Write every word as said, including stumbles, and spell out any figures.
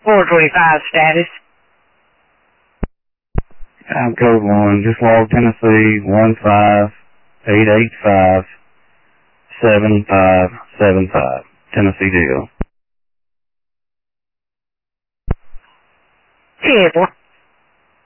four twenty-five status. I'm code one, just log Tennessee one five eight eight five seven five seven five. Tennessee deal. ten